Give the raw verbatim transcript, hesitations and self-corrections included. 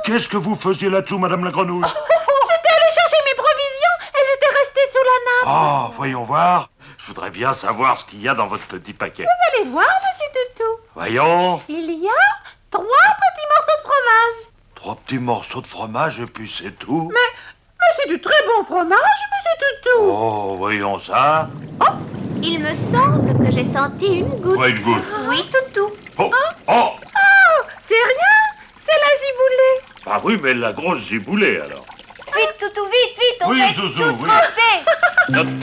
Qu'est-ce que vous faisiez là-dessous, Madame la Grenouille? J'étais allée chercher mes provisions, elles étaient restées sous la nappe. Ah, voyons voir. Je voudrais bien savoir ce qu'il y a dans votre petit paquet. Vous allez voir, monsieur Toutou. Voyons. Il y a trois petits morceaux de fromage. Trois petits morceaux de fromage et puis c'est tout. Mais, mais c'est du très bon fromage, monsieur Toutou. Oh, voyons ça. Oh, il me semble que j'ai senti une goutte. Ouais, une goutte. Oui, Toutou. Oh, oh. Oh, c'est rien, c'est la giboulée. Ah oui, mais la grosse giboulée alors. Vite, Toutou, vite, vite, on Oui, va être Zouzou, tout oui. trempés. Notre